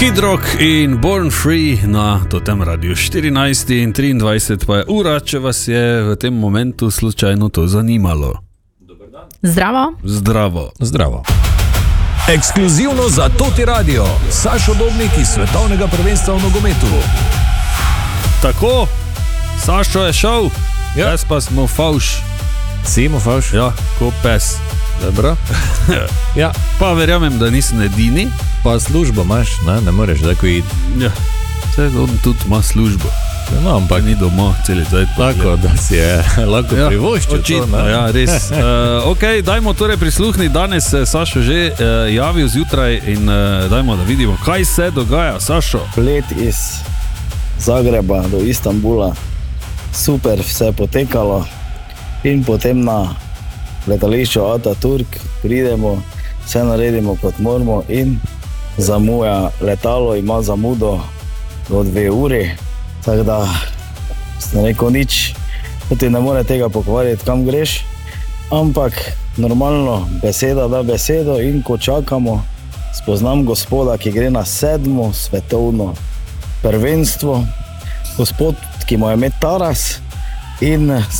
Kid Rock in Born Free na Totem Radio 14 in 23 pa je ura, če vas je v tem momentu slučajno to zanimalo. Zdravo. Zdravo. Zdravo. Ekskluzivno za Toti Radio, Sašo Dobnik iz svetovnega prvenstva v nogometu. Tako, Sašo je šel, jaz pa smo favš. Si mu favš? Ja, ko pes. Dobro. Ja. Pa verjamem, da nisem edini. Pa službo imaš, ne moreš tako iti. Ja, vse on tudi ima službo. No, ampak ni doma celi cajt. Tako, da si je lahko privoščil. Očitno, ja, res. Ok, dajmo torej prisluhniti. Danes se Sašo že javil zjutraj in dajmo, da vidimo, kaj se dogaja. Sašo. Let iz Zagreba do Istanbula. Super vse potekalo. In potem na letališču Ataturk pridemo, vse naredimo kot moramo in zamuja letalo, ima zamudo do 2 uri. Tako da sem rekel nič, ti ne more tega pokvariti, kam greš, ampak normalno beseda da besedo in ko čakamo, spoznam gospoda, ki gre na 7. svetovno prvenstvo, gospod, ki mu je ime Taras in